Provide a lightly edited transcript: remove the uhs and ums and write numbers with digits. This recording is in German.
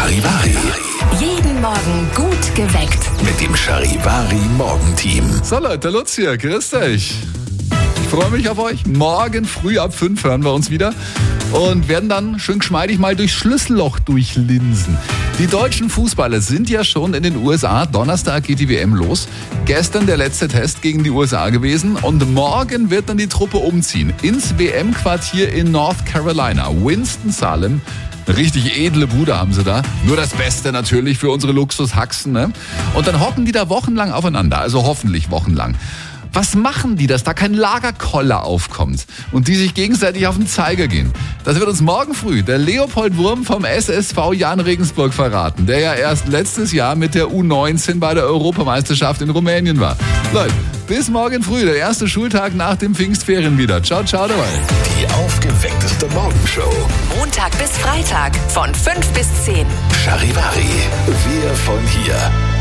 Charivari. Jeden Morgen gut geweckt. Mit dem Charivari-Morgenteam. So Leute, Lutz hier, grüßt euch. Ich freue mich auf euch. Morgen früh ab 5 hören wir uns wieder und werden dann schön geschmeidig mal durchs Schlüsselloch durchlinsen. Die deutschen Fußballer sind ja schon in den USA. Donnerstag geht die WM los. Gestern der letzte Test gegen die USA gewesen und morgen wird dann die Truppe umziehen ins WM-Quartier in North Carolina. Winston-Salem. Richtig edle Bude haben sie da. Nur das Beste natürlich für unsere Luxushaxen, ne? Und dann hocken die da wochenlang aufeinander, also hoffentlich wochenlang. Was machen die, dass da kein Lagerkoller aufkommt und die sich gegenseitig auf den Zeiger gehen? Das wird uns morgen früh der Leopold Wurm vom SSV Jan Regensburg verraten, der ja erst letztes Jahr mit der U19 bei der Europameisterschaft in Rumänien war. Leute, bis morgen früh, der erste Schultag nach dem Pfingstferien wieder. Ciao, ciao dabei. Die aufgeweckteste Morgenshow. Montag bis Freitag von 5 bis 10. Charivari. Wir von hier.